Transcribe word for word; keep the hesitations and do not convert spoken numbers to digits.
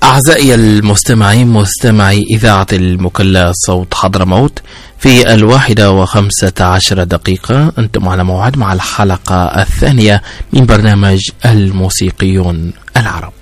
أعزائي المستمعين، مستمعي إذاعة المكلا صوت حضرموت، في الواحدة وخمسة عشر دقيقة أنتم على موعد مع الحلقة الثانية من برنامج الموسيقيون العرب.